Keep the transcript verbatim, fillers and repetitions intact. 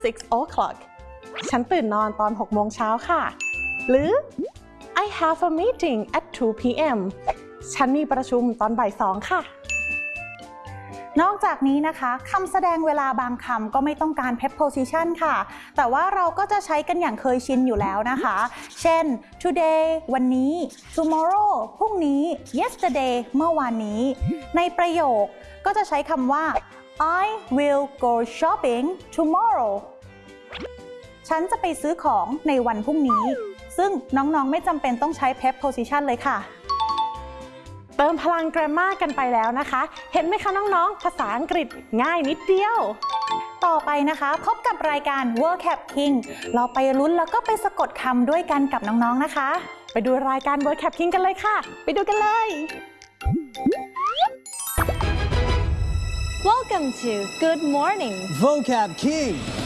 six o'clock ฉันตื่นนอนตอนหกโมงเช้าค่ะหรือ I have a meeting at two p m ฉันมีประชุมตอนบ่ายสองค่ะนอกจากนี้นะคะคำแสดงเวลาบางคำก็ไม่ต้องการ preposition ค่ะแต่ว่าเราก็จะใช้กันอย่างเคยชินอยู่แล้วนะคะเช่น today วันนี้ tomorrow พรุ่งนี้ yesterday เมื่อวานนี้ในประโยคก็จะใช้คำว่า I will go shopping tomorrow ฉันจะไปซื้อของในวันพรุ่งนี้ซึ่งน้องๆไม่จำเป็นต้องใช้ preposition เลยค่ะเติมพลัง grammar กันไปแล้วนะคะเห็นไหมคะน้องๆภาษาอังกฤษง่ายนิดเดียวต่อไปนะคะพบกับรายการ Vocab King เราไปลุ้นแล้วก็ไปสะกดคำด้วยกันกับน้องๆนะคะไปดูรายการ Vocab King กันเลยค่ะไปดูกันเลย Welcome to Good Morning Vocab King